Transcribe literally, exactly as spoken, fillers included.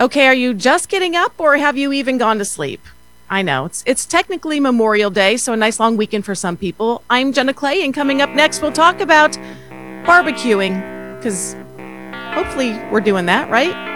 Okay, are you just getting up or have you even gone to sleep? I know, it's it's technically Memorial Day, so a nice long weekend for some people. I'm Jenna Clay, and coming up next, we'll talk about barbecuing, because hopefully we're doing that, right?